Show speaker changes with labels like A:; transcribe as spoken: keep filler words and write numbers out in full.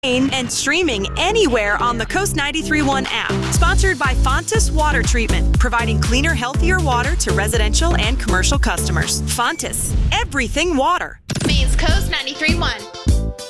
A: and streaming anywhere on the Coast ninety-three point one app. Sponsored by Fontis Water Treatment, providing cleaner, healthier water to residential and commercial customers. Fontis, everything water.
B: Maine's Coast ninety-three point one.